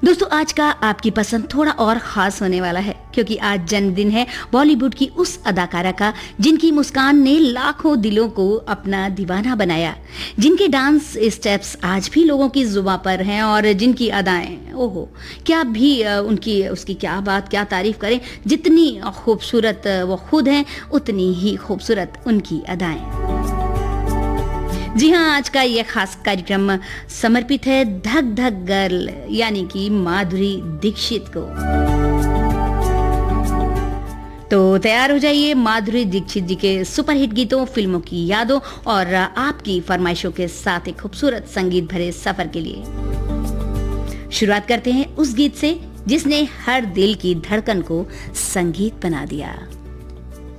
दोस्तों, आज का आपकी पसंद थोड़ा और खास होने वाला है क्योंकि आज जन्मदिन है बॉलीवुड की उस अदाकारा का जिनकी मुस्कान ने लाखों दिलों को अपना दीवाना बनाया, जिनके डांस स्टेप्स आज भी लोगों की जुबां पर हैं और जिनकी अदाएं, ओहो क्या भी उनकी उसकी क्या बात, क्या तारीफ करें। जितनी खूबसूरत वो खुद हैं उतनी ही खूबसूरत उनकी अदाएं। जी हाँ, आज का ये खास कार्यक्रम समर्पित है धक धक गर्ल यानी कि माधुरी दीक्षित को। तो तैयार हो जाइए माधुरी दीक्षित जी के सुपरहिट गीतों, फिल्मों की यादों और आपकी फरमाइशों के साथ एक खूबसूरत संगीत भरे सफर के लिए। शुरुआत करते हैं उस गीत से जिसने हर दिल की धड़कन को संगीत बना दिया।